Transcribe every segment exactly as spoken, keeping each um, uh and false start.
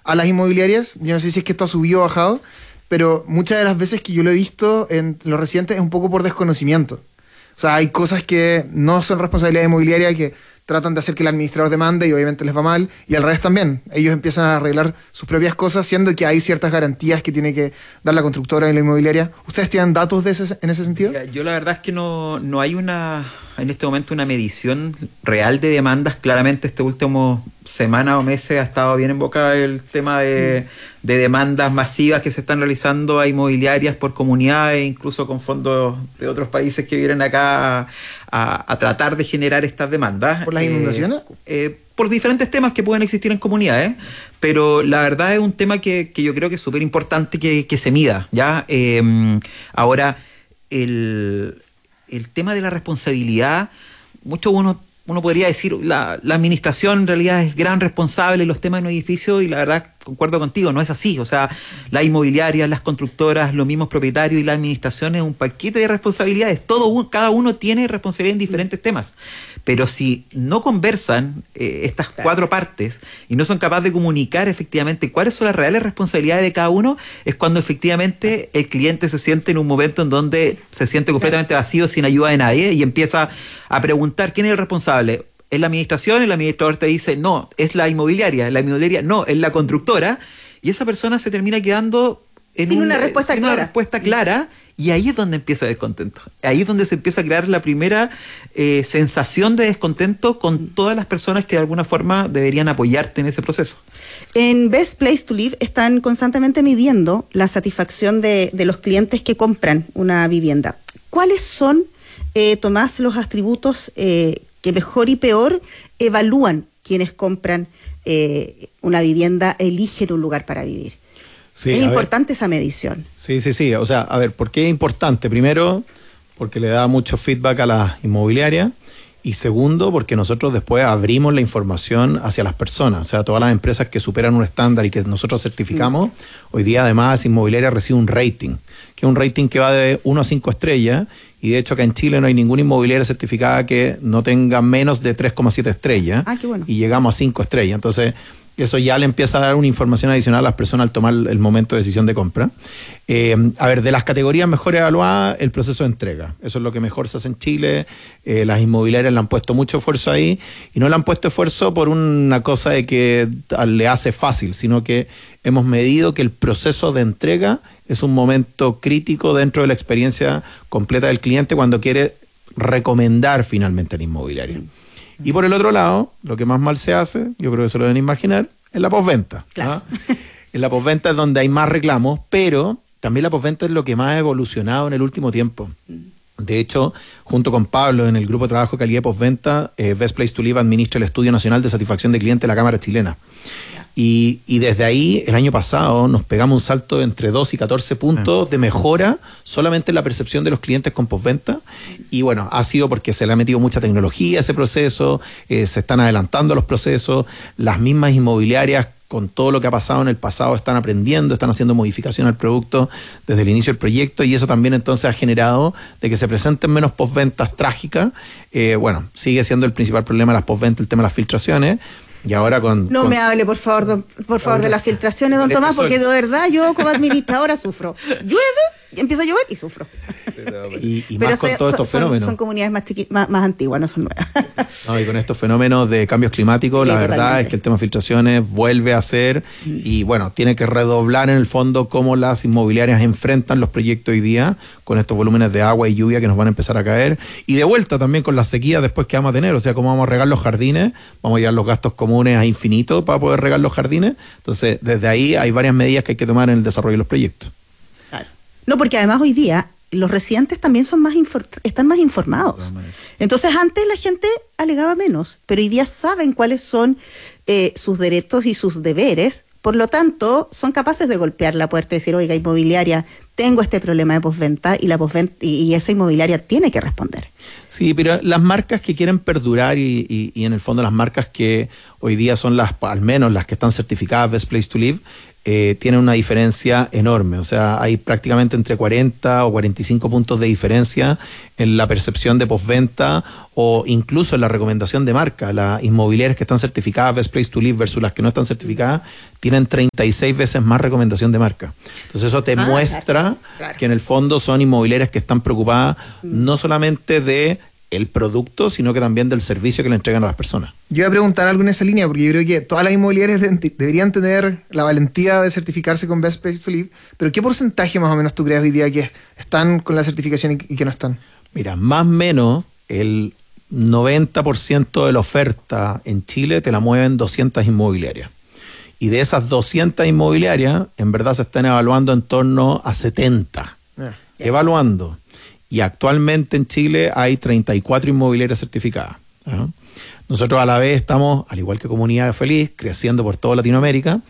a las inmobiliarias. Yo no sé si es que esto ha subido o bajado, pero muchas de las veces que yo lo he visto en los residentes es un poco por desconocimiento. O sea, hay cosas que no son responsabilidad inmobiliaria que tratan de hacer que el administrador demande y obviamente les va mal, y al revés también. Ellos empiezan a arreglar sus propias cosas, siendo que hay ciertas garantías que tiene que dar la constructora y la inmobiliaria. ¿Ustedes tienen datos de ese, en ese sentido? Mira, yo la verdad es que no, no hay una en este momento una medición real de demandas. Claramente este último semana o meses ha estado bien en boca el tema de, de demandas masivas que se están realizando a inmobiliarias por comunidades, incluso con fondos de otros países que vienen acá a, a, a tratar de generar estas demandas. ¿Por las inundaciones? Eh, eh, por diferentes temas que pueden existir en comunidades, pero la verdad es un tema que, que yo creo que es súper importante que, que se mida, ¿ya? Eh, ahora, el, el tema de la responsabilidad, mucho uno, uno podría decir, la, la administración en realidad es gran responsable en los temas de un edificio, y la verdad, concuerdo contigo, no es así. O sea, las inmobiliarias, las constructoras, los mismos propietarios y la administración es un paquete de responsabilidades. Todo un, cada uno tiene responsabilidad en diferentes temas. Pero si no conversan eh, estas claro. cuatro partes y no son capaces de comunicar efectivamente cuáles son las reales responsabilidades de cada uno, es cuando efectivamente el cliente se siente en un momento en donde se siente completamente vacío, sin ayuda de nadie, y empieza a preguntar quién es el responsable. ¿Es la administración? El administrador te dice, no, es la inmobiliaria. La inmobiliaria, no, es la constructora. Y esa persona se termina quedando en sin un, una respuesta sin clara. Una respuesta clara. Y ahí es donde empieza el descontento. Ahí es donde se empieza a crear la primera eh, sensación de descontento con todas las personas que de alguna forma deberían apoyarte en ese proceso. En Best Place to Live están constantemente midiendo la satisfacción de, de los clientes que compran una vivienda. ¿Cuáles son, eh, Tomás, los atributos eh, que mejor y peor evalúan quienes compran eh, una vivienda, eligen un lugar para vivir? Sí, es importante ver. Esa medición. Sí, sí, sí. O sea, a ver, ¿por qué es importante? Primero, porque le da mucho feedback a las inmobiliarias. Y segundo, porque nosotros después abrimos la información hacia las personas. O sea, todas las empresas que superan un estándar y que nosotros certificamos, mm. hoy día además inmobiliaria recibe un rating, que es un rating que va de uno a cinco estrellas. Y de hecho acá en Chile no hay ninguna inmobiliaria certificada que no tenga menos de tres coma siete estrellas. Ah, qué bueno. Y llegamos a cinco estrellas. Entonces, eso ya le empieza a dar una información adicional a las personas al tomar el momento de decisión de compra. Eh, a ver, de las categorías mejor evaluadas, el proceso de entrega. Eso es lo que mejor se hace en Chile. Eh, las inmobiliarias le han puesto mucho esfuerzo ahí, y no le han puesto esfuerzo por una cosa de que le hace fácil, sino que hemos medido que el proceso de entrega es un momento crítico dentro de la experiencia completa del cliente cuando quiere recomendar finalmente la inmobiliaria. Y por el otro lado, lo que más mal se hace, yo creo que se lo deben imaginar, es la postventa. Claro. ¿no? En la postventa es donde hay más reclamos, pero también la postventa es lo que más ha evolucionado en el último tiempo. De hecho, junto con Pablo, en el grupo de trabajo de calidad de postventa, eh, Best Place to Live administra el Estudio Nacional de Satisfacción de Cliente de la Cámara Chilena. Y, y desde ahí, el año pasado, nos pegamos un salto de entre dos y catorce puntos de mejora solamente en la percepción de los clientes con postventa. Y bueno, ha sido porque se le ha metido mucha tecnología a ese proceso, eh, se están adelantando los procesos, las mismas inmobiliarias, con todo lo que ha pasado en el pasado, están aprendiendo, están haciendo modificación al producto desde el inicio del proyecto, y eso también entonces ha generado de que se presenten menos postventas trágicas. Eh, bueno, sigue siendo el principal problema de las postventas el tema de las filtraciones. Y ahora con... No con... me hable, por favor, don, por favor, de las filtraciones, don Tomás, porque de verdad yo como administradora sufro. Llueve, empieza a llover y sufro. Y, y Pero más con se, todos estos son, fenómenos. Son comunidades más, tiqui, más, más antiguas, no son nuevas. No, y con estos fenómenos de cambios climáticos, sí, la verdad totalmente. Es que el tema de filtraciones vuelve a ser, mm. y bueno, tiene que redoblar en el fondo cómo las inmobiliarias enfrentan los proyectos hoy día con estos volúmenes de agua y lluvia que nos van a empezar a caer, y de vuelta también con las sequías después que vamos a tener. O sea, cómo vamos a regar los jardines, vamos a llevar los gastos comunes a infinito para poder regar los jardines. Entonces, desde ahí hay varias medidas que hay que tomar en el desarrollo de los proyectos. Claro. No, porque además hoy día los residentes también son más infor- están más informados. Entonces antes la gente alegaba menos, pero hoy día saben cuáles son eh, sus derechos y sus deberes. Por lo tanto, son capaces de golpear la puerta y decir, oiga, inmobiliaria, tengo este problema de postventa, y la postventa, y, y esa inmobiliaria tiene que responder. Sí, pero las marcas que quieren perdurar y, y, y en el fondo las marcas que hoy día son las, al menos las que están certificadas Best Place to Live, eh, tienen una diferencia enorme. O sea, hay prácticamente entre cuarenta o cuarenta y cinco puntos de diferencia en la percepción de postventa o incluso en la recomendación de marca. Las inmobiliarias que están certificadas Best Place to Live versus las que no están certificadas tienen treinta y seis veces más recomendación de marca. Entonces eso te ah, muestra claro, claro. que en el fondo son inmobiliarias que están preocupadas mm. no solamente de el producto, sino que también del servicio que le entregan a las personas. Yo voy a preguntar algo en esa línea, porque yo creo que todas las inmobiliarias de, deberían tener la valentía de certificarse con Best Place to Live, pero ¿qué porcentaje más o menos tú crees hoy día que están con la certificación y, y que no están? Mira, más o menos el noventa por ciento de la oferta en Chile te la mueven doscientas inmobiliarias. Y de esas doscientas inmobiliarias, en verdad se están evaluando en torno a setenta. Yeah. Evaluando. Y actualmente en Chile hay treinta y cuatro inmobiliarias certificadas. ¿Ah? Nosotros a la vez estamos, al igual que Comunidad Feliz, creciendo por toda Latinoamérica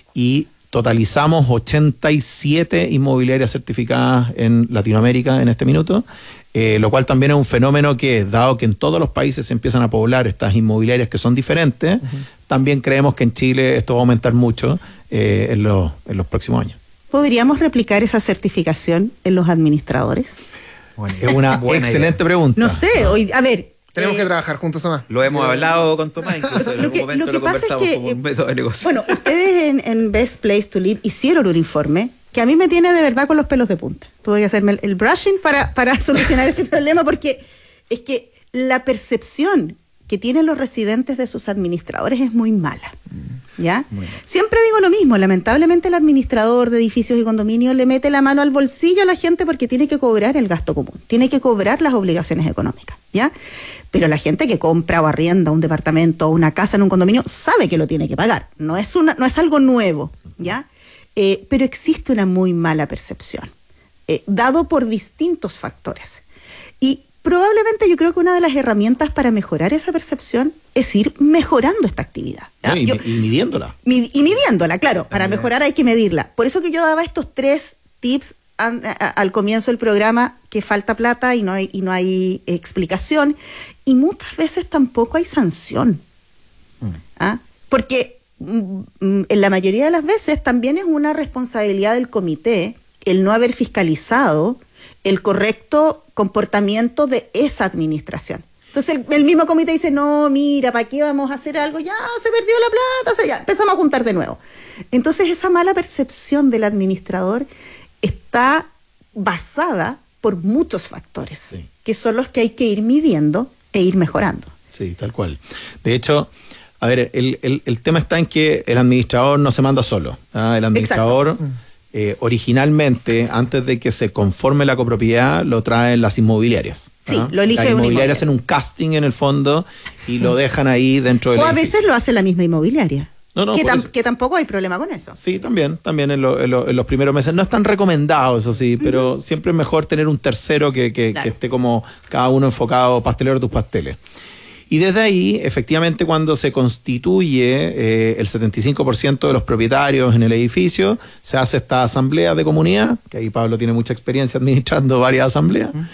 y totalizamos ochenta y siete inmobiliarias certificadas en Latinoamérica en este minuto, eh, lo cual también es un fenómeno que, dado que en todos los países se empiezan a poblar estas inmobiliarias que son diferentes, uh-huh. también creemos que en Chile esto va a aumentar mucho eh, en, lo, en los próximos años. ¿Podríamos replicar esa certificación en los administradores? Bueno, es una excelente idea. Pregunta. No sé, hoy, a ver. Tenemos eh, que trabajar juntos, Tomás. Lo hemos Yo, hablado con Tomás, incluso en algún que, lo momento que lo pasa conversamos es que, como un método de negocio. Bueno, ustedes en, en Best Place to Live hicieron un informe que a mí me tiene de verdad con los pelos de punta. Tuve que hacerme el, el brushing para, para solucionar este problema, porque es que la percepción que tienen los residentes de sus administradores es muy mala. ¿Ya? Siempre digo lo mismo, lamentablemente el administrador de edificios y condominios le mete la mano al bolsillo a la gente porque tiene que cobrar el gasto común, tiene que cobrar las obligaciones económicas, ¿ya? Pero la gente que compra o arrienda un departamento o una casa en un condominio sabe que lo tiene que pagar, no es, una, no es algo nuevo, ¿ya? Eh, pero existe una muy mala percepción, eh, dado por distintos factores. Y probablemente yo creo que una de las herramientas para mejorar esa percepción es ir mejorando esta actividad. Sí, y, yo, y midiéndola. Mi, y midiéndola, claro. Para mejorar hay que medirla. Por eso que yo daba estos tres tips a, a, al comienzo del programa, que falta plata y no hay, y no hay explicación. Y muchas veces tampoco hay sanción. Mm. ¿Ah? Porque mm, en la mayoría de las veces también es una responsabilidad del comité el no haber fiscalizado el correcto comportamiento de esa administración. Entonces el, el mismo comité dice, no, mira, ¿para qué vamos a hacer algo? Ya se perdió la plata, o sea, ya empezamos a juntar de nuevo. Entonces esa mala percepción del administrador está basada por muchos factores, sí. que son los que hay que ir midiendo e ir mejorando. Sí, tal cual. De hecho, a ver, el, el, el tema está en que el administrador no se manda solo. ¿Ah? El administrador... Exacto. Eh, originalmente, antes de que se conforme la copropiedad, lo traen las inmobiliarias. Sí, ¿no? Lo elige las una inmobiliarias hacen un casting en el fondo y lo dejan ahí dentro del O a edificio. veces lo hace la misma inmobiliaria. No, no, que, tam- que tampoco hay problema con eso. Sí, también, también en, lo, en, lo, en los primeros meses. No es tan recomendado, eso sí, pero uh-huh. siempre es mejor tener un tercero que, que, claro. que esté como cada uno enfocado, pastelero tus pasteles. Y desde ahí, efectivamente, cuando se constituye eh, el setenta y cinco por ciento de los propietarios en el edificio, se hace esta asamblea de comunidad, que ahí Pablo tiene mucha experiencia administrando varias asambleas, uh-huh.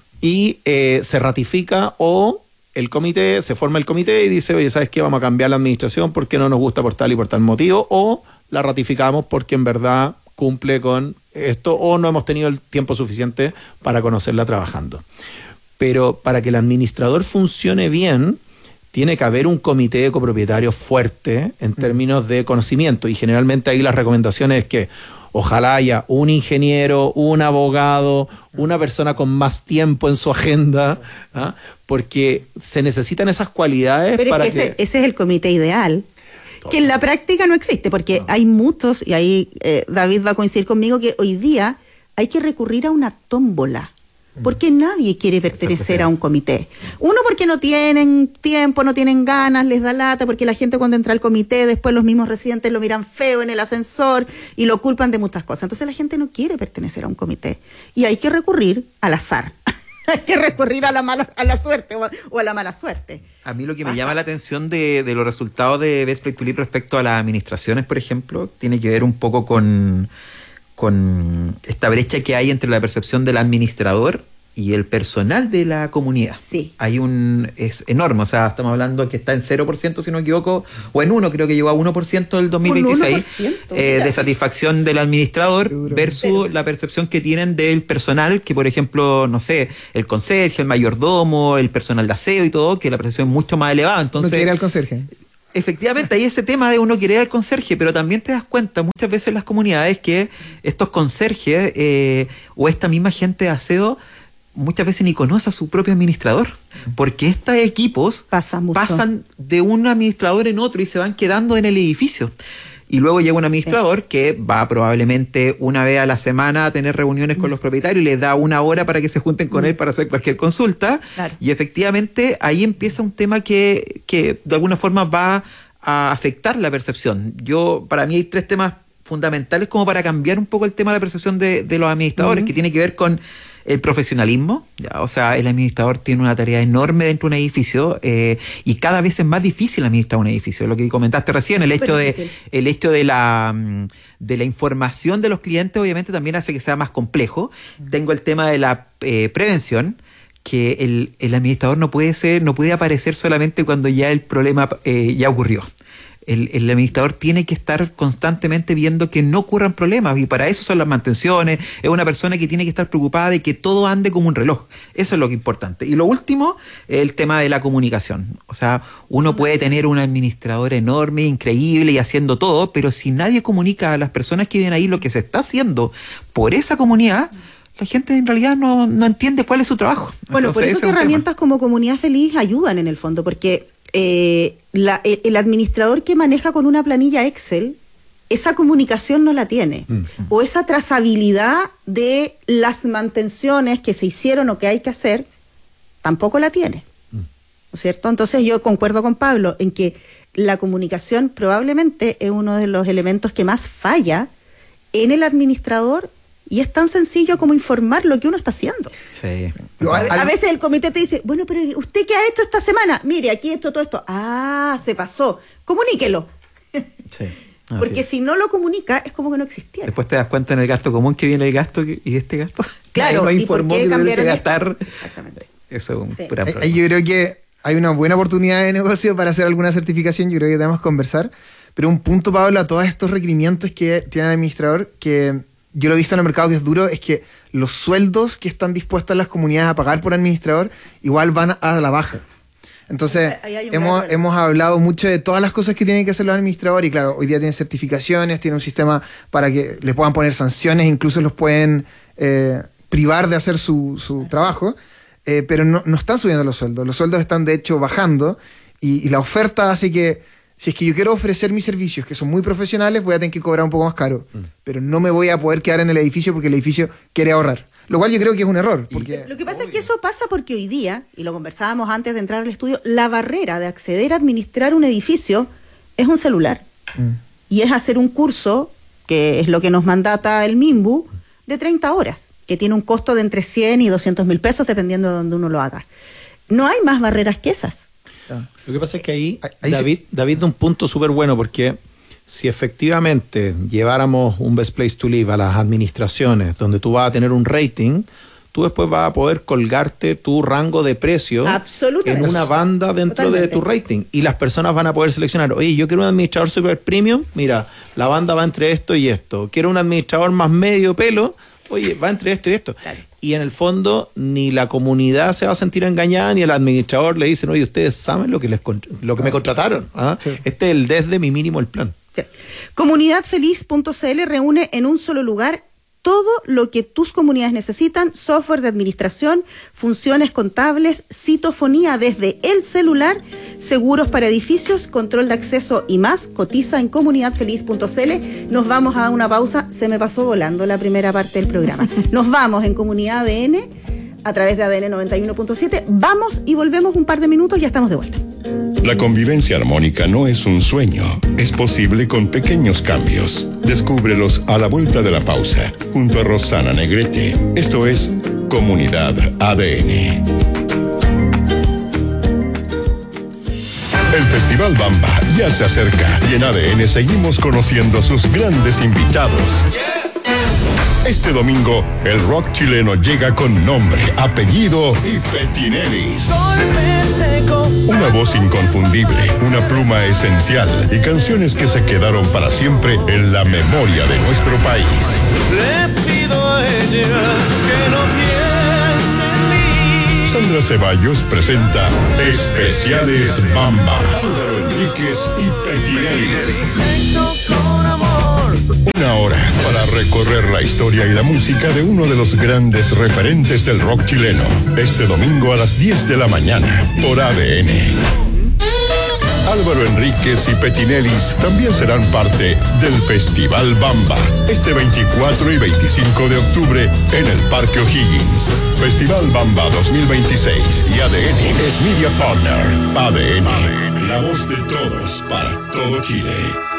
y eh, se ratifica o el comité, se forma el comité y dice, oye, ¿sabes qué? Vamos a cambiar la administración porque no nos gusta por tal y por tal motivo, o la ratificamos porque en verdad cumple con esto, o no hemos tenido el tiempo suficiente para conocerla trabajando. Pero para que el administrador funcione bien, tiene que haber un comité de copropietarios fuerte en términos de conocimiento. Y generalmente ahí las recomendaciones es que ojalá haya un ingeniero, un abogado, una persona con más tiempo en su agenda, ¿ah? Porque se necesitan esas cualidades. Pero para es que, que... Ese, ese es el comité ideal, que en la práctica no existe, porque no. hay muchos, y ahí eh, David va a coincidir conmigo, que hoy día hay que recurrir a una tómbola. Porque nadie quiere pertenecer a un comité. Uno, porque no tienen tiempo, no tienen ganas, les da lata, porque la gente cuando entra al comité, después los mismos residentes lo miran feo en el ascensor y lo culpan de muchas cosas. Entonces la gente no quiere pertenecer a un comité. Y hay que recurrir al azar. Hay que recurrir a la mala, a la suerte o a, o a la mala suerte. A mí lo que me Pasa. llama la atención de, de los resultados de Best Place to Live respecto a las administraciones, por ejemplo, tiene que ver un poco con... con esta brecha que hay entre la percepción del administrador y el personal de la comunidad. Sí. Hay un... es enorme, o sea, estamos hablando que está en cero por ciento, si no me equivoco, o en uno, creo que llegó a uno por ciento del dos mil veintiséis, uno por ciento, eh, de satisfacción del administrador Duro. versus Pero. la percepción que tienen del personal, que por ejemplo, no sé, el conserje, el mayordomo, el personal de aseo y todo, que la percepción es mucho más elevada. Entonces, no quiere al conserje. efectivamente, hay ese tema de uno querer al conserje, pero también te das cuenta muchas veces en las comunidades que estos conserjes eh, o esta misma gente de aseo muchas veces ni conoce a su propio administrador, porque estos equipos Pasa mucho. pasan de un administrador en otro y se van quedando en el edificio. Y luego llega un administrador sí. que va probablemente una vez a la semana a tener reuniones con los propietarios y les da una hora para que se junten con él para hacer cualquier consulta. Claro. Y efectivamente ahí empieza un tema que, que de alguna forma va a afectar la percepción. Yo, para mí hay tres temas fundamentales como para cambiar un poco el tema de la percepción de, de los administradores, uh-huh. que tiene que ver con el profesionalismo, ya, o sea, el administrador tiene una tarea enorme dentro de un edificio eh, y cada vez es más difícil administrar un edificio. Lo que comentaste recién, el hecho de el hecho de la de la información de los clientes obviamente también hace que sea más complejo. Uh-huh. Tengo el tema de la eh, prevención, que el, el administrador no puede ser, no puede aparecer solamente cuando ya el problema eh, ya ocurrió. El, el administrador tiene que estar constantemente viendo que no ocurran problemas y para eso son las mantenciones. Es una persona que tiene que estar preocupada de que todo ande como un reloj. Eso es lo que es importante. Y lo último, el tema de la comunicación. O sea, uno puede tener un administrador enorme, increíble y haciendo todo, pero si nadie comunica a las personas que viven ahí lo que se está haciendo por esa comunidad, la gente en realidad no, no entiende cuál es su trabajo. Bueno, Entonces, por eso que herramientas tema. como Comunidad Feliz ayudan en el fondo, porque eh, la, el, el administrador que maneja con una planilla Excel, esa comunicación no la tiene, mm. o esa trazabilidad de las mantenciones que se hicieron o que hay que hacer, tampoco la tiene, mm. ¿no es cierto? Entonces yo concuerdo con Pablo en que la comunicación probablemente es uno de los elementos que más falla en el administrador. Y es tan sencillo como informar lo que uno está haciendo. Sí. A, a veces el comité te dice, bueno, pero ¿usted qué ha hecho esta semana? Mire, aquí esto, todo esto. Ah, se pasó. Comuníquelo. Sí. Porque es. si no lo comunica, es como que no existiera. Después te das cuenta en el gasto común que viene el gasto y este gasto. Claro, no ¿y informó por qué que cambiaron que gastar. Exactamente. Eso es un sí. gran problema. Yo creo que hay una buena oportunidad de negocio para hacer alguna certificación. Yo creo que debemos conversar. Pero un punto, Pablo, a todos estos requerimientos que tiene el administrador, que yo lo he visto en el mercado que es duro, es que los sueldos que están dispuestas las comunidades a pagar por administrador igual van a la baja. Entonces, hemos, hemos hablado mucho de todas las cosas que tienen que hacer los administradores y claro, hoy día tienen certificaciones, tienen un sistema para que les puedan poner sanciones, incluso los pueden eh, privar de hacer su, su trabajo, eh, pero no, no están subiendo los sueldos. Los sueldos están de hecho bajando y, y la oferta hace que si es que yo quiero ofrecer mis servicios, que son muy profesionales, voy a tener que cobrar un poco más caro. Mm. Pero no me voy a poder quedar en el edificio porque el edificio quiere ahorrar. Lo cual yo creo que es un error. Porque, lo que pasa obvio. es que eso pasa porque hoy día, y lo conversábamos antes de entrar al estudio, la barrera de acceder a administrar un edificio es un celular. Mm. Y es hacer un curso, que es lo que nos mandata el MIMBU, de treinta horas, que tiene un costo de entre cien y doscientos mil pesos, dependiendo de donde uno lo haga. No hay más barreras que esas. Lo que pasa es que ahí, ahí David, sí. David da un punto súper bueno, porque si efectivamente lleváramos un Best Place to Live a las administraciones, donde tú vas a tener un rating, tú después vas a poder colgarte tu rango de precio en una banda dentro Totalmente. de tu rating. Y las personas van a poder seleccionar, oye, yo quiero un administrador super premium, mira, la banda va entre esto y esto. Quiero un administrador más medio pelo, oye, va entre esto y esto. Claro. Y en el fondo ni la comunidad se va a sentir engañada, ni el administrador le dicen, oye, ustedes saben lo que les lo que me contrataron. ¿Ah? Sí. Este es el desde mi mínimo el plan. Sí. Comunidad feliz punto c l reúne en un solo lugar todo lo que tus comunidades necesitan: software de administración, funciones contables, citofonía desde el celular, seguros para edificios, control de acceso y más. Cotiza en comunidad feliz punto c l. Nos vamos a una pausa. Se me pasó volando la primera parte del programa. Nos vamos en Comunidad A D N a través de A D N noventa y uno punto siete. Vamos y volvemos un par de minutos, ya estamos de vuelta. La convivencia armónica no es un sueño, es posible con pequeños cambios. Descúbrelos a la vuelta de la pausa, junto a Rosana Negrete. Esto es Comunidad A D N. El Festival Bamba ya se acerca y en A D N seguimos conociendo a sus grandes invitados. Este domingo, el rock chileno llega con nombre, apellido y petinelis. Una voz inconfundible, una pluma esencial y canciones que se quedaron para siempre en la memoria de nuestro país. Le pido a ella que no piense en mí. Sandra Ceballos presenta Especiales Bamba. Álvaro Enríquez y Petinelis. Con amor. Una hora para recorrer la historia y la música de uno de los grandes referentes del rock chileno. Este domingo a las diez de la mañana por A D N. Álvaro Enríquez y Petinelis también serán parte del Festival Bamba, este veinticuatro y veinticinco de octubre en el Parque O'Higgins. Festival Bamba dos mil veintiséis y A D N es Media Partner. A D N, la voz de todos para todo Chile.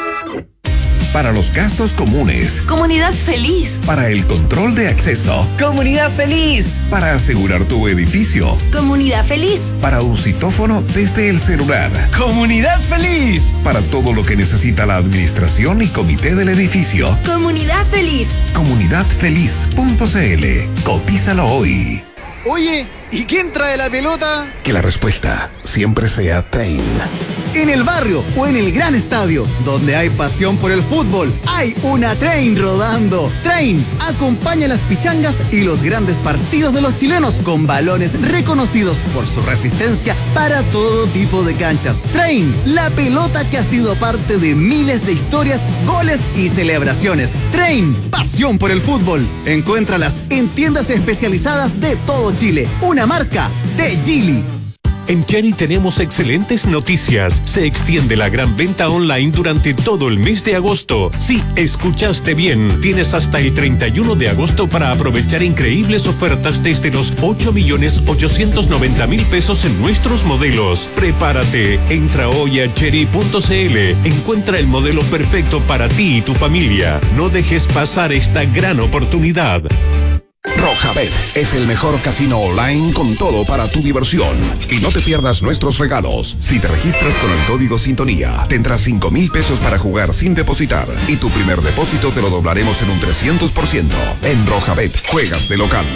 Para los gastos comunes. Comunidad Feliz. Para el control de acceso. Comunidad Feliz. Para asegurar tu edificio. Comunidad Feliz. Para un citófono desde el celular. Comunidad Feliz. Para todo lo que necesita la administración y comité del edificio. Comunidad Feliz. comunidad feliz punto c l. Cotízalo hoy. Oye, ¿y quién trae la pelota? Que la respuesta siempre sea Train. En el barrio o en el gran estadio, donde hay pasión por el fútbol, hay una Train rodando. Train acompaña las pichangas y los grandes partidos de los chilenos con balones reconocidos por su resistencia para todo tipo de canchas. Train, la pelota que ha sido parte de miles de historias, goles y celebraciones. Train, pasión por el fútbol. Encuéntralas en tiendas especializadas de todo Chile. Una marca de Geely. En Cherry tenemos excelentes noticias. Se extiende la gran venta online durante todo el mes de agosto. Sí, escuchaste bien. Tienes hasta el treinta y uno de agosto para aprovechar increíbles ofertas desde los ocho millones ochocientos noventa mil pesos en nuestros modelos. Prepárate. Entra hoy a cherry punto c l. Encuentra el modelo perfecto para ti y tu familia. No dejes pasar esta gran oportunidad. Rojabet es el mejor casino online con todo para tu diversión. Y no te pierdas nuestros regalos. Si te registras con el código Sintonía, tendrás cinco mil pesos para jugar sin depositar. Y tu primer depósito te lo doblaremos en un trescientos por ciento. En Rojabet, juegas de local.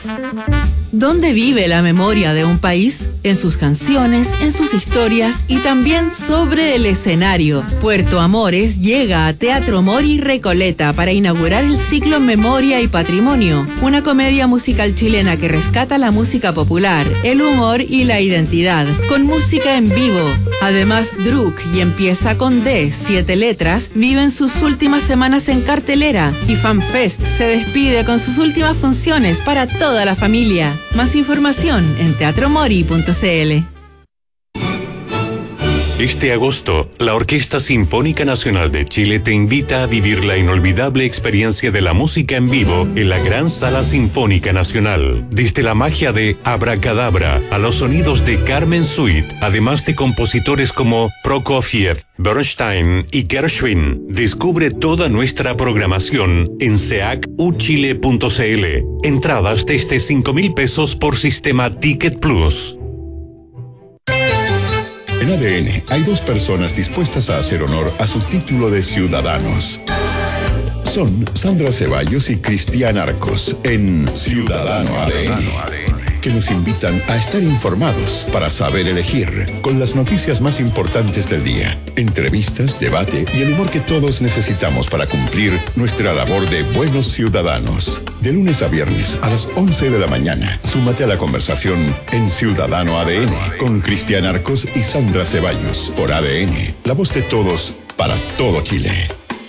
¿Dónde vive la memoria de un país? En sus canciones, en sus historias y también sobre el escenario. Puerto Amores llega a Teatro Mori Recoleta para inaugurar el ciclo Memoria y Patrimonio, una comedia musical chilena que rescata la música popular, el humor y la identidad, con música en vivo. Además, Druk y Empieza con D, siete letras, viven sus últimas semanas en cartelera y FanFest se despide con sus últimas funciones para toda la familia. Más información en teatro mori punto c l. Este agosto, la Orquesta Sinfónica Nacional de Chile te invita a vivir la inolvidable experiencia de la música en vivo en la Gran Sala Sinfónica Nacional. Desde la magia de Abracadabra a los sonidos de Carmen Suite, además de compositores como Prokofiev, Bernstein y Gershwin. Descubre toda nuestra programación en seac u chile punto c l. Entradas desde cinco mil pesos por sistema Ticket Plus. En A D N hay dos personas dispuestas a hacer honor a su título de ciudadanos. Son Sandra Ceballos y Cristian Arcos en Ciudadano A D N, que nos invitan a estar informados para saber elegir, con las noticias más importantes del día, entrevistas, debate y el humor que todos necesitamos para cumplir nuestra labor de buenos ciudadanos. De lunes a viernes a las once de la mañana, súmate a la conversación en Ciudadano A D N con Cristian Arcos y Sandra Ceballos por A D N, la voz de todos para todo Chile.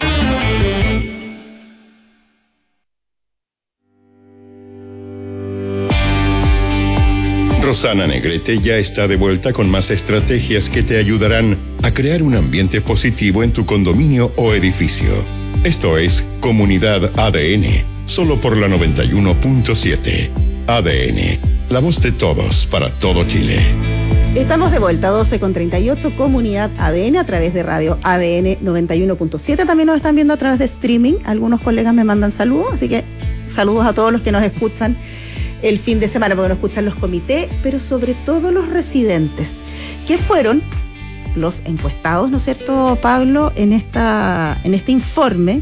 Rosana Negrete ya está de vuelta con más estrategias que te ayudarán a crear un ambiente positivo en tu condominio o edificio. Esto es Comunidad A D N, solo por la noventa y uno punto siete. A D N, la voz de todos para todo Chile. Estamos de vuelta, doce con treinta y ocho, Comunidad A D N a través de radio A D N noventa y uno punto siete. También nos están viendo a través de streaming. Algunos colegas me mandan saludos, así que saludos a todos los que nos escuchan el fin de semana, porque nos escuchan los comités, pero sobre todo los residentes, que fueron los encuestados, ¿no es cierto, Pablo, en esta en este informe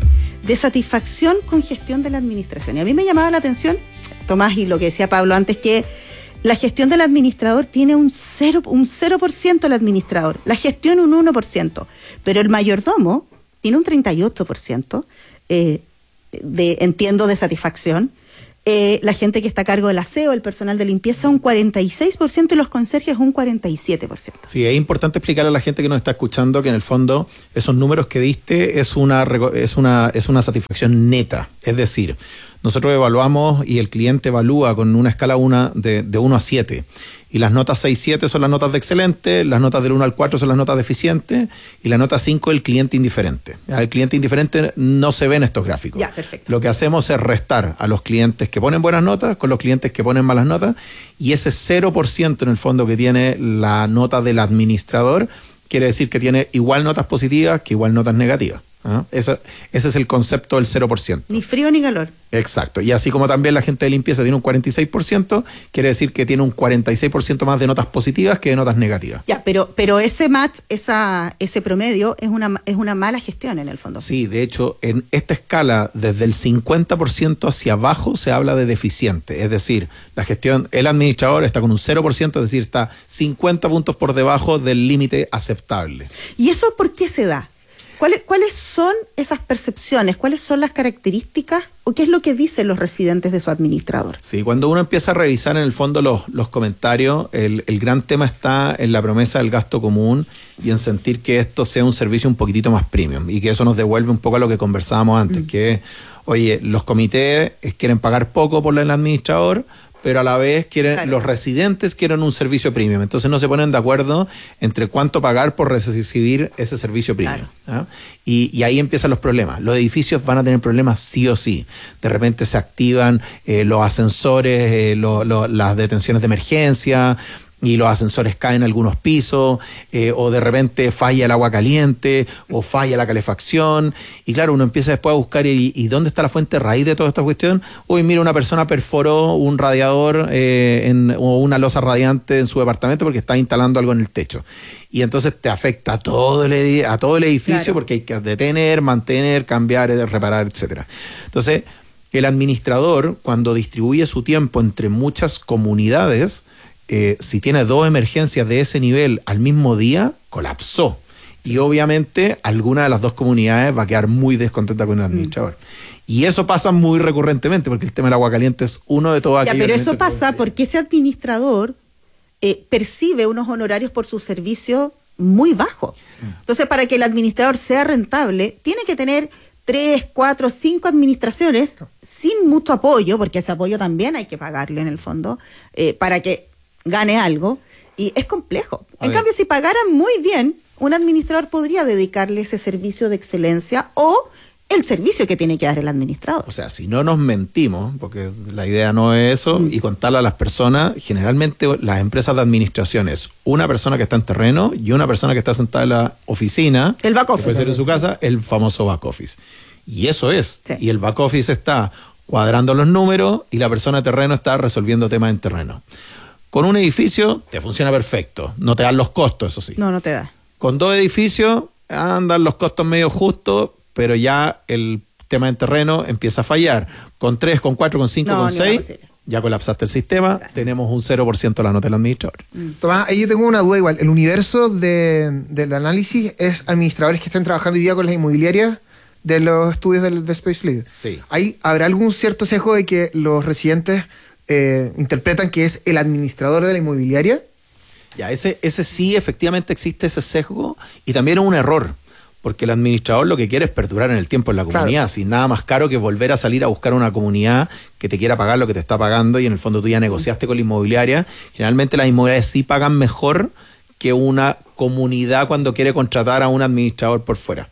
de satisfacción con gestión de la administración. Y a mí me llamaba la atención, Tomás, y lo que decía Pablo antes, que la gestión del administrador tiene un cero, un cero por ciento el administrador, la gestión un uno por ciento, pero el mayordomo tiene un treinta y ocho por ciento, eh, de, entiendo, de satisfacción. Eh, la gente que está a cargo del aseo, el personal de limpieza, un cuarenta y seis por ciento y los conserjes un cuarenta y siete por ciento. Sí, es importante explicarle a la gente que nos está escuchando que en el fondo esos números que diste es una, es una, es una satisfacción neta. Es decir, nosotros evaluamos y el cliente evalúa con una escala una de, de uno a siete. Y las notas seis siete son las notas de excelente, las notas del uno al cuatro son las notas de eficiente y la nota cinco el cliente indiferente. El cliente indiferente no se ve en estos gráficos. Ya, perfecto. Lo que hacemos es restar a los clientes que ponen buenas notas con los clientes que ponen malas notas, y ese cero por ciento en el fondo que tiene la nota del administrador quiere decir que tiene igual notas positivas que igual notas negativas. ¿Ah? Ese, ese es el concepto del cero por ciento. Ni frío ni calor. Exacto. Y así como también la gente de limpieza tiene un cuarenta y seis por ciento, quiere decir que tiene un cuarenta y seis por ciento más de notas positivas que de notas negativas. Ya, pero, pero ese match, esa, ese promedio, es una, es una mala gestión en el fondo. Sí, de hecho, en esta escala, desde el cincuenta por ciento hacia abajo se habla de deficiente. Es decir, la gestión, el administrador está con un cero por ciento, es decir, está cincuenta puntos por debajo del límite aceptable. ¿Y eso por qué se da? ¿Cuáles, ¿Cuáles son esas percepciones? ¿Cuáles son las características? ¿O qué es lo que dicen los residentes de su administrador? Sí, cuando uno empieza a revisar en el fondo los, los comentarios, el, el gran tema está en la promesa del gasto común y en sentir que esto sea un servicio un poquitito más premium y que eso nos devuelve un poco a lo que conversábamos antes, mm. que, oye, los comités quieren pagar poco por el administrador, pero a la vez quieren, claro, los residentes quieren un servicio premium. Entonces no se ponen de acuerdo entre cuánto pagar por recibir ese servicio premium. Claro. ¿Ah? Y, y ahí empiezan los problemas. Los edificios van a tener problemas sí o sí. De repente se activan eh, los ascensores, eh, lo, lo, las detenciones de emergencia, y los ascensores caen en algunos pisos, eh, o de repente falla el agua caliente, o falla la calefacción, y claro, uno empieza después a buscar, y, y ¿dónde está la fuente raíz de toda esta cuestión? Uy, mira, una persona perforó un radiador eh, en, o una losa radiante en su departamento porque está instalando algo en el techo. Y entonces te afecta a todo el, a todo el edificio, claro, porque hay que detener, mantener, cambiar, reparar, etcétera. Entonces, el administrador, cuando distribuye su tiempo entre muchas comunidades, Eh, si tiene dos emergencias de ese nivel al mismo día, colapsó. Y obviamente alguna de las dos comunidades va a quedar muy descontenta con el administrador. Mm. Y eso pasa muy recurrentemente, porque el tema del agua caliente es uno de todos aquellos. Ya, pero eso pasa porque ese administrador eh, percibe unos honorarios por su servicio muy bajos. Mm. Entonces, para que el administrador sea rentable, tiene que tener tres, cuatro, cinco administraciones sin mucho apoyo, porque ese apoyo también hay que pagarle en el fondo, eh, para que gane algo, y es complejo. A en ver. cambio, si pagaran muy bien, un administrador podría dedicarle ese servicio de excelencia o el servicio que tiene que dar el administrador. O sea, si no nos mentimos, porque la idea no es eso, mm. y contarle a las personas, generalmente las empresas de administración es una persona que está en terreno y una persona que está sentada en la oficina, el back office, puede ser en su casa, el famoso back office. Y eso es. Sí. Y el back office está cuadrando los números y la persona de terreno está resolviendo temas en terreno. Con un edificio te funciona perfecto, no te dan los costos, eso sí. No, no te da. Con dos edificios andan los costos medio justos, pero ya el tema en terreno empieza a fallar. Con tres, con cuatro, con cinco, no, con seis, ya colapsaste el sistema, claro, tenemos un cero por ciento de la nota del administrador. Mm. Tomás, ahí yo tengo una duda igual. El universo de, del análisis es administradores que estén trabajando hoy día con las inmobiliarias de los estudios del Best Place to Live. Sí. ¿Hay, ¿Habrá algún cierto sesgo de que los residentes Eh, interpretan que es el administrador de la inmobiliaria? Ya, ese, ese sí, efectivamente existe ese sesgo, y también es un error, porque el administrador lo que quiere es perdurar en el tiempo en la comunidad, claro, sin nada más caro que volver a salir a buscar una comunidad que te quiera pagar lo que te está pagando, y en el fondo tú ya negociaste con la inmobiliaria. Generalmente las inmobiliarias sí pagan mejor que una comunidad cuando quiere contratar a un administrador por fuera.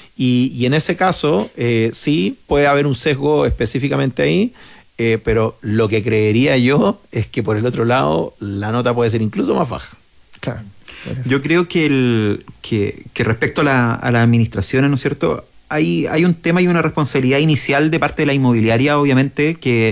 Y, y en ese caso, eh, sí puede haber un sesgo específicamente ahí. Eh, pero lo que creería yo es que por el otro lado la nota puede ser incluso más baja. Claro. Yo creo que, el, que, que respecto a, la, a las administraciones, ¿no es cierto?, hay, hay un tema y una responsabilidad inicial de parte de la inmobiliaria, obviamente, que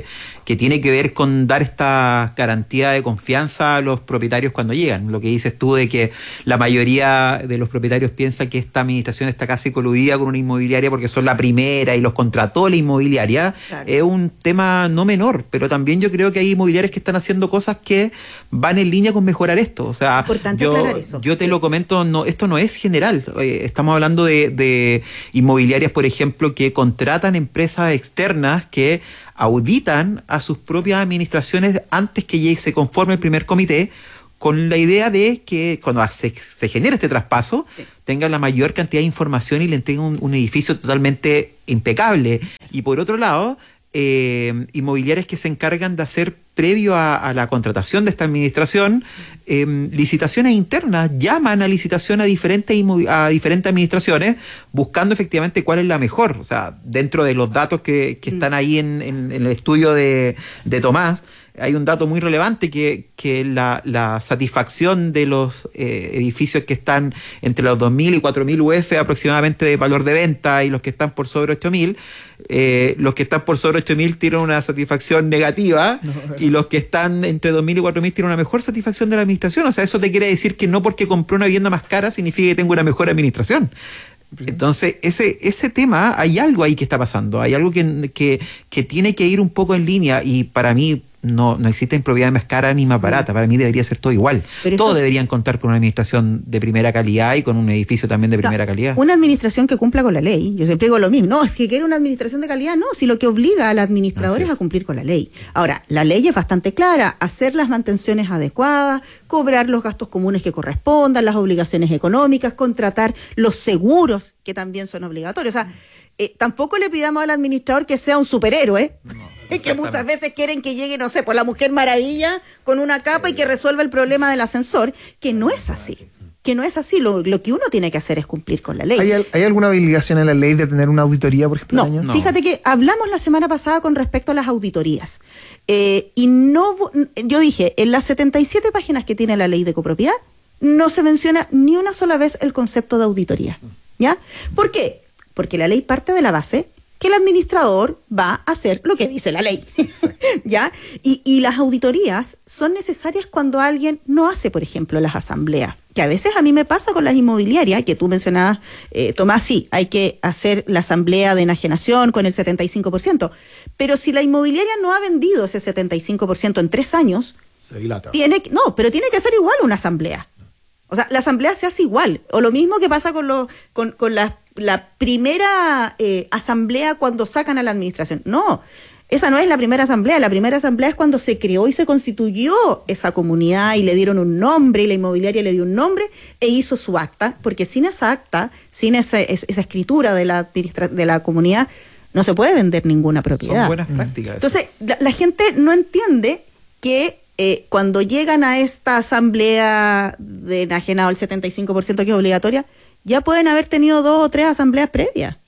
que tiene que ver con dar esta garantía de confianza a los propietarios cuando llegan. Lo que dices tú de que la mayoría de los propietarios piensa que esta administración está casi coludida con una inmobiliaria porque son la primera y los contrató la inmobiliaria, claro. Es un tema no menor, pero también yo creo que hay inmobiliarias que están haciendo cosas que van en línea con mejorar esto. O sea, importante yo, aclarar eso. yo te sí. lo comento, no, esto no es general. Estamos hablando de, de inmobiliarias, por ejemplo, que contratan empresas externas que auditan a sus propias administraciones antes que se conforme el primer comité, con la idea de que cuando se, se genere este traspaso, sí. tengan la mayor cantidad de información y le entreguen un, un edificio totalmente impecable. Y por otro lado, eh, inmobiliarias que se encargan de hacer, previo a, a la contratación de esta administración, eh, licitaciones internas, llaman a licitación a diferentes, a diferentes administraciones, buscando efectivamente cuál es la mejor. O sea, dentro de los datos que, que están ahí en, en, en el estudio de, de Tomás, hay un dato muy relevante que, que la, la satisfacción de los eh, edificios que están entre los dos mil y cuatro mil U F aproximadamente de valor de venta y los que están por sobre ocho mil, eh, los que están por sobre ocho mil tienen una satisfacción negativa no, y los que están entre dos mil y cuatro mil tienen una mejor satisfacción de la administración. O sea, eso te quiere decir que no porque compré una vivienda más cara significa que tengo una mejor administración. Entonces, ese ese tema, hay algo ahí que está pasando, hay algo que, que, que tiene que ir un poco en línea y para mí no, no existe propiedad más cara ni más barata, para mí debería ser todo igual. Pero todos eso... deberían contar con una administración de primera calidad y con un edificio también de o sea, primera calidad. Una administración que cumpla con la ley, yo siempre digo lo mismo, no, es que quiere una administración de calidad, no, si lo que obliga al administrador es a cumplir con la ley. Ahora, la ley es bastante clara, hacer las mantenciones adecuadas, cobrar los gastos comunes que correspondan, las obligaciones económicas, contratar los seguros que también son obligatorios, o sea, eh, tampoco le pidamos al administrador que sea un superhéroe, no. Es que muchas veces quieren que llegue, no sé, por la Mujer Maravilla con una capa y que resuelva el problema del ascensor, que no es así. Que no es así. Lo, lo que uno tiene que hacer es cumplir con la ley. ¿Hay, ¿Hay alguna obligación en la ley de tener una auditoría, por ejemplo? No, año? no, fíjate que hablamos la semana pasada con respecto a las auditorías. Eh, y no, yo dije, en las setenta y siete páginas que tiene la ley de copropiedad, no se menciona ni una sola vez el concepto de auditoría. ¿Ya? ¿Por qué? Porque la ley parte de la base que el administrador va a hacer lo que dice la ley, ¿ya? Y, y las auditorías son necesarias cuando alguien no hace, por ejemplo, las asambleas, que a veces a mí me pasa con las inmobiliarias, que tú mencionabas, eh, Tomás, sí, hay que hacer la asamblea de enajenación con el setenta y cinco por ciento, pero si la inmobiliaria no ha vendido ese setenta y cinco por ciento en tres años, se dilata. Tiene, no, pero tiene que hacer igual una asamblea. O sea, la asamblea se hace igual, o lo mismo que pasa con, los, con, con las la primera eh, asamblea cuando sacan a la administración. No, esa no es la primera asamblea. La primera asamblea es cuando se creó y se constituyó esa comunidad y le dieron un nombre y la inmobiliaria le dio un nombre e hizo su acta, porque sin esa acta, sin esa, esa escritura de la, de la comunidad, no se puede vender ninguna propiedad. Son buenas prácticas. Entonces, la, la gente no entiende que eh, cuando llegan a esta asamblea de enajenado, el setenta y cinco por ciento que es obligatoria, ya pueden haber tenido dos o tres asambleas previas.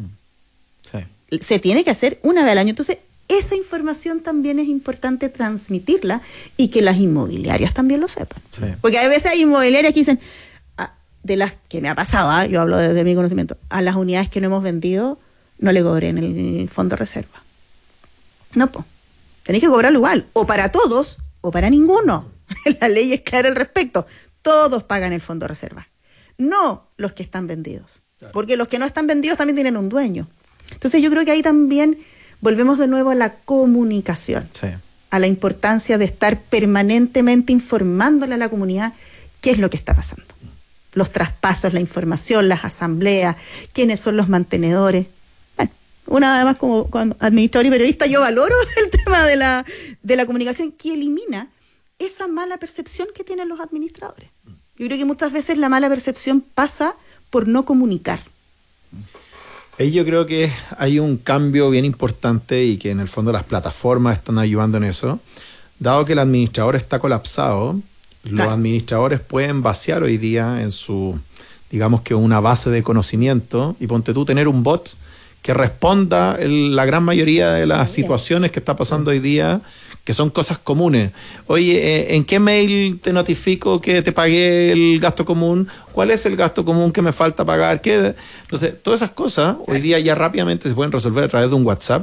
Sí. Se tiene que hacer una vez al año. Entonces, esa información también es importante transmitirla y que las inmobiliarias también lo sepan. Sí. Porque a veces hay inmobiliarias que dicen, ah, de las que me ha pasado, ¿eh? Yo hablo desde mi conocimiento, a las unidades que no hemos vendido no le cobré en el fondo de reserva. No, pues. Tenéis que cobrarlo igual, o para todos o para ninguno. La ley es clara al respecto. Todos pagan el fondo de reserva. No los que están vendidos, claro. Porque los que no están vendidos también tienen un dueño. Entonces yo creo que ahí también volvemos de nuevo a la comunicación, sí. A la importancia de estar permanentemente informándole a la comunidad qué es lo que está pasando. Los traspasos, la información, las asambleas, quiénes son los mantenedores. Bueno, una vez más como, como administrador y periodista yo valoro el tema de la, de la comunicación que elimina esa mala percepción que tienen los administradores. Yo creo que muchas veces la mala percepción pasa por no comunicar. Ahí yo creo que hay un cambio bien importante y que en el fondo las plataformas están ayudando en eso. Dado que el administrador está colapsado, claro. Los administradores pueden vaciar hoy día en su, digamos que una base de conocimiento y ponte tú tener un bot que responda el, la gran mayoría de las situaciones que está pasando hoy día, que son cosas comunes. Oye, ¿en qué mail te notifico que te pagué el gasto común? ¿Cuál es el gasto común que me falta pagar? ¿Qué? Entonces, todas esas cosas hoy día ya rápidamente se pueden resolver a través de un WhatsApp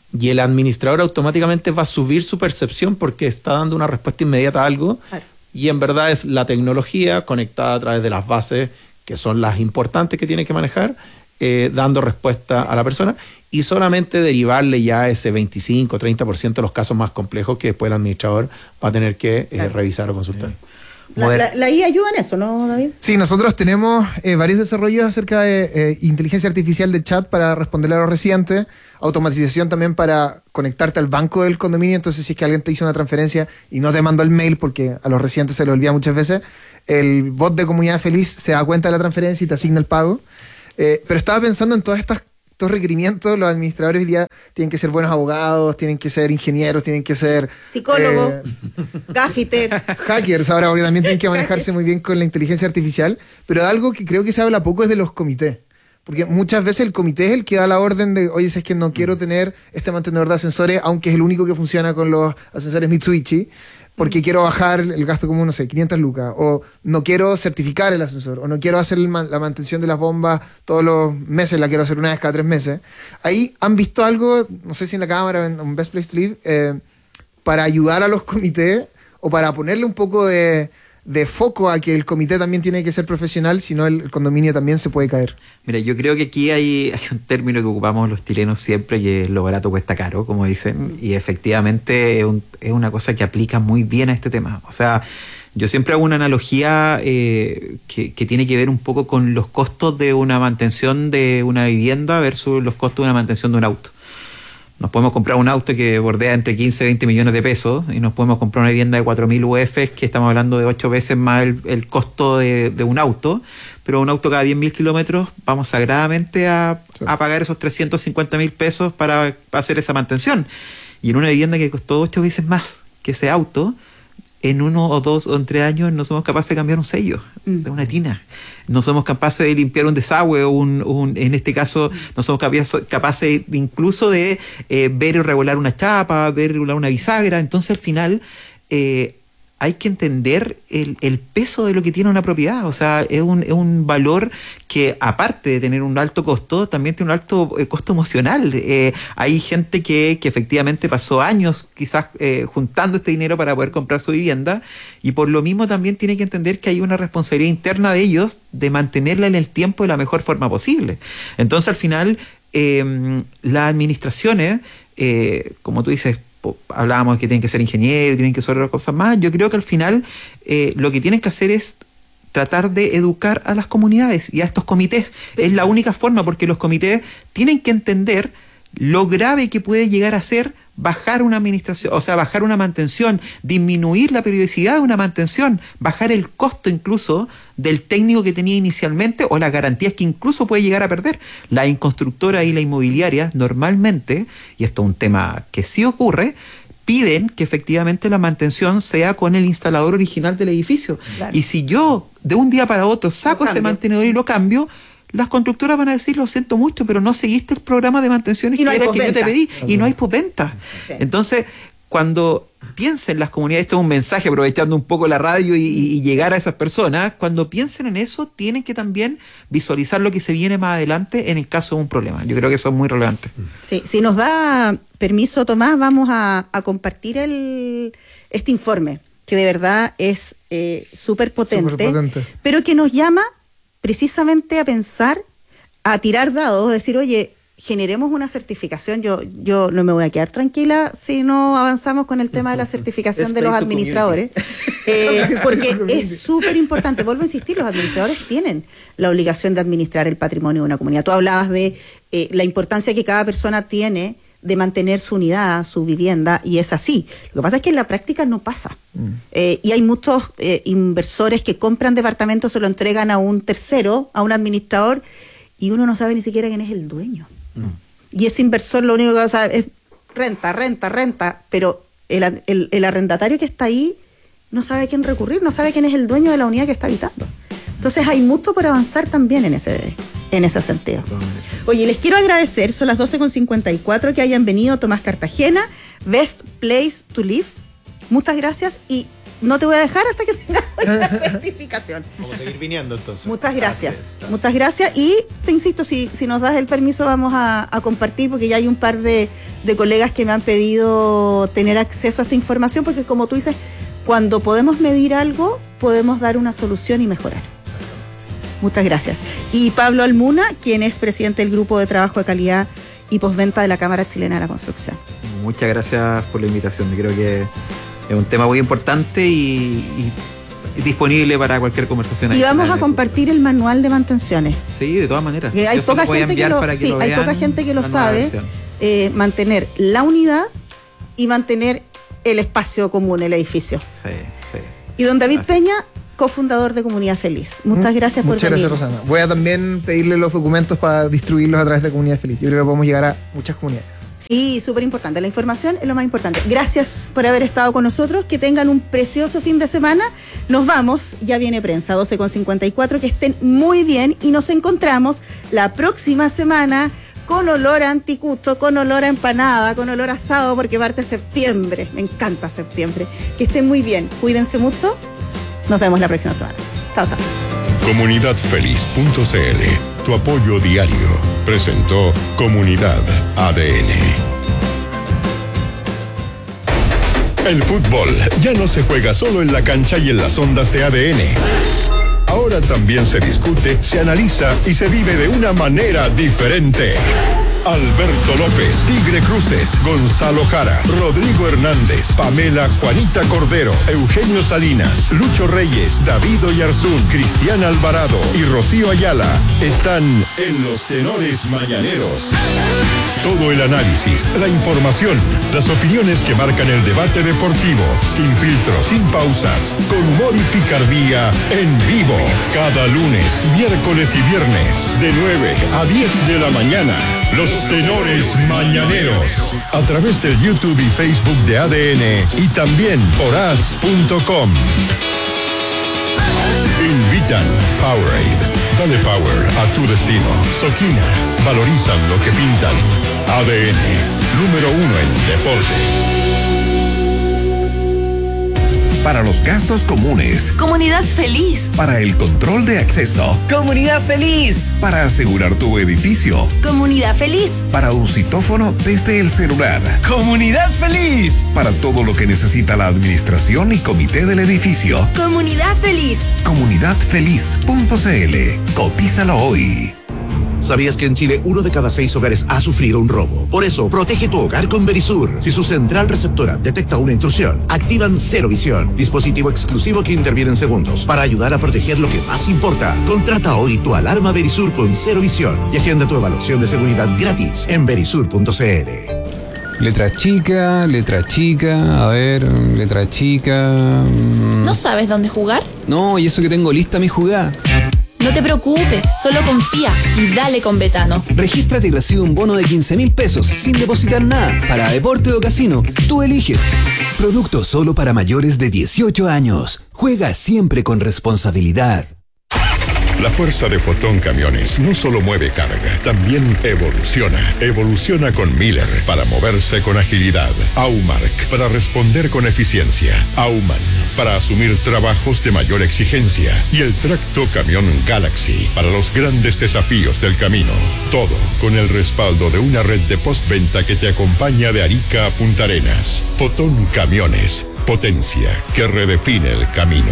y el administrador automáticamente va a subir su percepción porque está dando una respuesta inmediata a algo. Claro. Y en verdad es la tecnología conectada a través de las bases, que son las importantes que tiene que manejar, eh, dando respuesta a la persona, y solamente derivarle ya ese veinticinco o treinta por ciento de los casos más complejos que después el administrador va a tener que eh, claro. revisar o consultar. La, la, la I A ayuda en eso, ¿no, David? Sí, nosotros tenemos eh, varios desarrollos acerca de eh, inteligencia artificial de chat para responderle a los residentes, automatización también para conectarte al banco del condominio. Entonces, si es que alguien te hizo una transferencia y no te mandó el mail, porque a los residentes se les olvida muchas veces, el bot de Comunidad Feliz se da cuenta de la transferencia y te asigna el pago. Eh, pero estaba pensando en todas estas estos requerimientos. Los administradores hoy día tienen que ser buenos abogados, tienen que ser ingenieros, tienen que ser psicólogos, eh, gaffiter, hackers ahora, porque también tienen que manejarse muy bien con la inteligencia artificial. Pero de algo que creo que se habla poco es de los comités, porque muchas veces el comité es el que da la orden de, oye, si es que no quiero tener este mantenedor de ascensores, aunque es el único que funciona con los ascensores Mitsubishi, porque quiero bajar el gasto como, no sé, quinientas lucas, o no quiero certificar el ascensor, o no quiero hacer el man, la mantención de las bombas todos los meses, la quiero hacer una vez cada tres meses. Ahí han visto algo, no sé si en la cámara o en, en Best Place to Live, eh, para ayudar a los comités, o para ponerle un poco de, de foco a que el comité también tiene que ser profesional, si no el, el condominio también se puede caer. Mira, yo creo que aquí hay, hay un término que ocupamos los chilenos siempre, que es lo barato cuesta caro, como dicen, y efectivamente es, un, es una cosa que aplica muy bien a este tema. O sea, yo siempre hago una analogía eh, que, que tiene que ver un poco con los costos de una mantención de una vivienda versus los costos de una mantención de un auto. Nos podemos comprar un auto que bordea entre quince y veinte millones de pesos, y nos podemos comprar una vivienda de cuatro mil U Fs, que estamos hablando de ocho veces más el, el costo de, de un auto, pero un auto cada diez mil kilómetros vamos sagradamente a, sí. a pagar esos trescientos cincuenta mil pesos para, para hacer esa mantención. Y en una vivienda que costó ocho veces más que ese auto, en uno o dos o en tres años no somos capaces de cambiar un sello mm. de una tina. No somos capaces de limpiar un desagüe, o un, un, en este caso no somos capaces, capaces de, incluso de eh, ver y regular una chapa, ver y regular una bisagra. Entonces al final eh, hay que entender el, el peso de lo que tiene una propiedad. O sea, es un, es un valor que, aparte de tener un alto costo, también tiene un alto eh, costo emocional. Eh, hay gente que, que efectivamente pasó años quizás eh, juntando este dinero para poder comprar su vivienda, y por lo mismo también tiene que entender que hay una responsabilidad interna de ellos de mantenerla en el tiempo de la mejor forma posible. Entonces, al final, eh, las administraciones, eh, como tú dices, hablábamos de que tienen que ser ingenieros, tienen que ser otras cosas más. Yo creo que al final eh, lo que tienen que hacer es tratar de educar a las comunidades y a estos comités. Es la única forma, porque los comités tienen que entender lo grave que puede llegar a ser bajar una administración, o sea, bajar una mantención, disminuir la periodicidad de una mantención, bajar el costo incluso del técnico que tenía inicialmente, o las garantías que incluso puede llegar a perder. La constructora y la inmobiliaria normalmente, y esto es un tema que sí ocurre, piden que efectivamente la mantención sea con el instalador original del edificio. Claro. Y si yo de un día para otro saco ese mantenedor y lo cambio, las constructoras van a decir, lo siento mucho, pero no seguiste el programa de mantenciones que no era el que yo te pedí, y no hay postventa. Sí. Entonces, cuando piensen las comunidades, esto es un mensaje aprovechando un poco la radio y, y llegar a esas personas, cuando piensen en eso, tienen que también visualizar lo que se viene más adelante en el caso de un problema. Yo creo que eso es muy relevante. Sí, si nos da permiso, Tomás, vamos a, a compartir el, este informe, que de verdad es eh, súper potente, potente, pero que nos llama precisamente a pensar, a tirar dados, decir, oye, generemos una certificación. Yo, yo no me voy a quedar tranquila si no avanzamos con el tema de la certificación de los administradores, eh, porque es súper importante. Vuelvo a insistir, los administradores tienen la obligación de administrar el patrimonio de una comunidad. Tú hablabas de eh, la importancia que cada persona tiene de mantener su unidad, su vivienda, y es así. Lo que pasa es que en la práctica no pasa. Mm. Eh, y hay muchos eh, inversores que compran departamentos, se lo entregan a un tercero, a un administrador, y uno no sabe ni siquiera quién es el dueño. Mm. Y ese inversor lo único que sabe es renta, renta, renta, pero el, el, el arrendatario que está ahí no sabe a quién recurrir, no sabe quién es el dueño de la unidad que está habitando. Entonces hay mucho por avanzar también en ese, en ese sentido. Oye, les quiero agradecer, son las doce con cincuenta y cuatro, que hayan venido Tomás Cartagena, Best Place to Live. Muchas gracias, y no te voy a dejar hasta que tengas la certificación. Vamos a seguir viniendo entonces. Muchas gracias. Gracias, gracias. Muchas gracias. Y te insisto, si, si nos das el permiso, vamos a, a compartir, porque ya hay un par de, de colegas que me han pedido tener acceso a esta información, porque como tú dices, cuando podemos medir algo, podemos dar una solución y mejorar. Muchas gracias. Y Pablo Almuna, quien es presidente del Grupo de Trabajo de Calidad y Postventa de la Cámara Chilena de la Construcción. Muchas gracias por la invitación. Yo creo que es un tema muy importante y, y disponible para cualquier conversación. Y vamos a compartir el manual de mantenciones. Sí, de todas maneras. Que hay poca gente que lo, que sí, lo hay poca gente que lo sabe. Eh, mantener la unidad y mantener el espacio común, el edificio. Sí, sí. Y don David Gracias. Peña, cofundador de Comunidad Feliz. Muchas gracias por Muchas venir. gracias, Rosana. Voy a también pedirle los documentos para distribuirlos a través de Comunidad Feliz. Yo creo que podemos llegar a muchas comunidades. Sí, súper importante. La información es lo más importante. Gracias por haber estado con nosotros. Que tengan un precioso fin de semana. Nos vamos. Ya viene prensa, doce con cincuenta y cuatro. Que estén muy bien y nos encontramos la próxima semana con olor a anticucho, con olor a empanada, con olor a asado, porque parte septiembre. Me encanta septiembre. Que estén muy bien. Cuídense mucho. Nos vemos la próxima semana. Chao, chao. comunidad feliz punto c l, tu apoyo diario, presentó Comunidad A D N. El fútbol ya no se juega solo en la cancha y en las ondas de A D N. Ahora también se discute, se analiza y se vive de una manera diferente. Alberto López, Tigre Cruces, Gonzalo Jara, Rodrigo Hernández, Pamela Juanita Cordero, Eugenio Salinas, Lucho Reyes, David Oyarzún, Cristian Alvarado y Rocío Ayala están en los Tenores Mañaneros. Todo el análisis, la información, las opiniones que marcan el debate deportivo, sin filtros, sin pausas, con humor y picardía, en vivo. Cada lunes, miércoles y viernes, de nueve a diez de la mañana. Los Tenores Mañaneros, a través del YouTube y Facebook de A D N y también por as punto com. Invitan Powerade. Dale power a tu destino. Sojina, valorizan lo que pintan. A D N, número uno en deportes. Para los gastos comunes. Comunidad Feliz. Para el control de acceso. Comunidad Feliz. Para asegurar tu edificio. Comunidad Feliz. Para un citófono desde el celular. Comunidad Feliz. Para todo lo que necesita la administración y comité del edificio. Comunidad Feliz. comunidad feliz punto c l. Cotízalo hoy. ¿Sabías que en Chile uno de cada seis hogares ha sufrido un robo? Por eso, protege tu hogar con Verisur. Si su central receptora detecta una intrusión, activan Cero Visión, dispositivo exclusivo que interviene en segundos para ayudar a proteger lo que más importa. Contrata hoy tu alarma Verisur con Cero Visión y agenda tu evaluación de seguridad gratis en verisur punto c l. Letra chica, letra chica, a ver, letra chica... Mmm. ¿No sabes dónde jugar? No, y eso que tengo lista mi jugada. No te preocupes, solo confía y dale con Betano. Regístrate y recibe un bono de quince mil pesos sin depositar nada para deporte o casino. Tú eliges. Producto solo para mayores de dieciocho años. Juega siempre con responsabilidad. La fuerza de Fotón Camiones no solo mueve carga, también evoluciona. Evoluciona con Miller para moverse con agilidad. Aumark para responder con eficiencia. Auman para asumir trabajos de mayor exigencia. Y el tracto camión Galaxy para los grandes desafíos del camino. Todo con el respaldo de una red de postventa que te acompaña de Arica a Punta Arenas. Fotón Camiones, potencia que redefine el camino.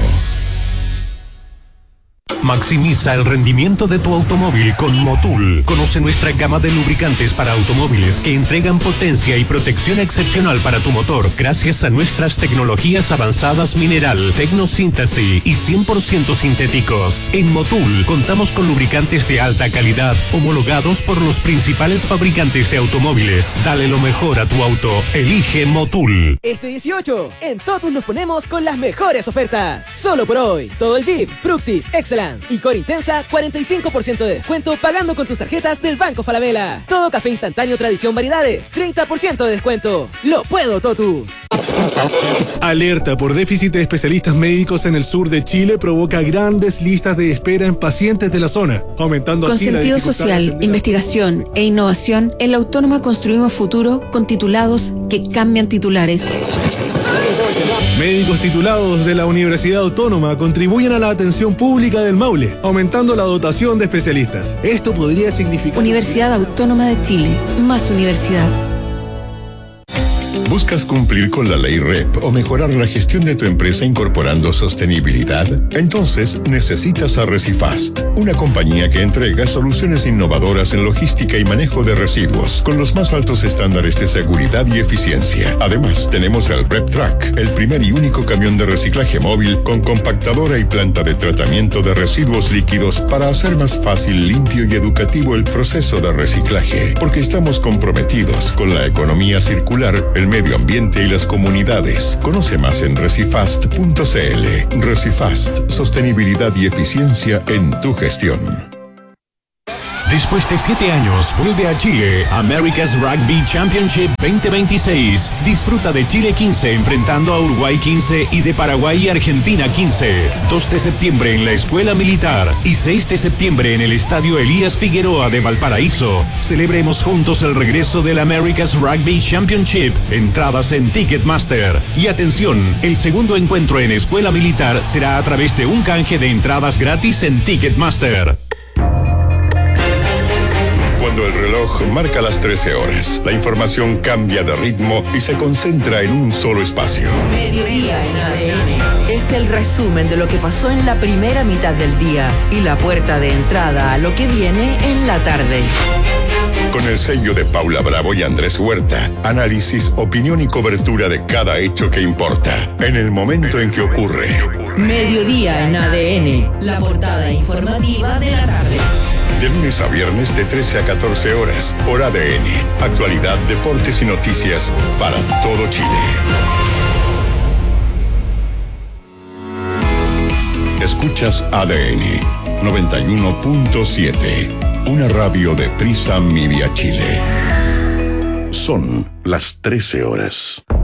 Maximiza el rendimiento de tu automóvil con Motul. Conoce nuestra gama de lubricantes para automóviles que entregan potencia y protección excepcional para tu motor gracias a nuestras tecnologías avanzadas mineral, tecnosíntesis y cien por ciento sintéticos. En Motul contamos con lubricantes de alta calidad homologados por los principales fabricantes de automóviles. Dale lo mejor a tu auto. Elige Motul. Este dieciocho, en Totus nos ponemos con las mejores ofertas. Solo por hoy, todo el D I V, Fructis, Excellence y Core Intensa, cuarenta y cinco por ciento de descuento pagando con tus tarjetas del Banco Falabella. Todo café instantáneo Tradición Variedades, treinta por ciento de descuento. ¡Lo puedo, Totus! Alerta por déficit de especialistas médicos en el sur de Chile provoca grandes listas de espera en pacientes de la zona, aumentando Con así la sentido dificultad social, de atender. investigación e innovación, en la Autónoma construimos futuro con titulados que cambian titulares. Médicos titulados de la Universidad Autónoma contribuyen a la atención pública del Maule, aumentando la dotación de especialistas. Esto podría significar... Universidad Autónoma de Chile, más universidad. ¿Buscas cumplir con la ley R E P o mejorar la gestión de tu empresa incorporando sostenibilidad? Entonces necesitas a Recifast, una compañía que entrega soluciones innovadoras en logística y manejo de residuos con los más altos estándares de seguridad y eficiencia. Además, tenemos el RepTrack, el primer y único camión de reciclaje móvil con compactadora y planta de tratamiento de residuos líquidos para hacer más fácil, limpio y educativo el proceso de reciclaje, porque estamos comprometidos con la economía circular, el medio ambiente y las comunidades. Conoce más en recifast punto c l. Recifast, sostenibilidad y eficiencia en tu gestión. Después de siete años, vuelve a Chile America's Rugby Championship veinte veintiséis. Disfruta de Chile quince enfrentando a Uruguay quince y de Paraguay y Argentina quince. dos de septiembre en la Escuela Militar y seis de septiembre en el Estadio Elías Figueroa de Valparaíso. Celebremos juntos el regreso del America's Rugby Championship. Entradas en Ticketmaster. Y atención, el segundo encuentro en Escuela Militar será a través de un canje de entradas gratis en Ticketmaster. Cuando el reloj marca las trece horas, la información cambia de ritmo y se concentra en un solo espacio. Mediodía en A D N es el resumen de lo que pasó en la primera mitad del día y la puerta de entrada a lo que viene en la tarde. Con el sello de Paula Bravo y Andrés Huerta, análisis, opinión y cobertura de cada hecho que importa, en el momento en que ocurre. Mediodía en A D N, la portada informativa de la tarde. De lunes a viernes de trece a catorce horas por A D N. Actualidad, deportes y noticias para todo Chile. Escuchas A D N noventa y uno punto siete, una radio de Prisa Media Chile. Son las trece horas.